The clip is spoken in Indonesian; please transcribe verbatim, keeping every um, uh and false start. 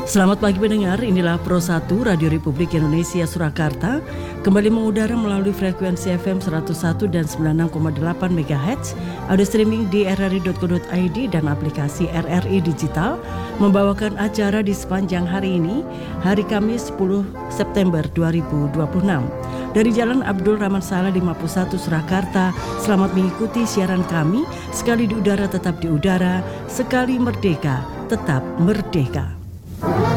Selamat pagi pendengar, inilah Pro satu Radio Republik Indonesia Surakarta kembali mengudara melalui frekuensi F M seratus satu dan sembilan puluh enam koma delapan megahertz, audio streaming di r r i dot co dot i d dan aplikasi R R I Digital, membawakan acara di sepanjang hari ini, hari Kamis sepuluh September dua ribu dua puluh enam. Dari Jalan Abdul Rahman Saleh lima puluh satu Surakarta, selamat mengikuti siaran kami, sekali di udara tetap di udara, sekali merdeka tetap merdeka.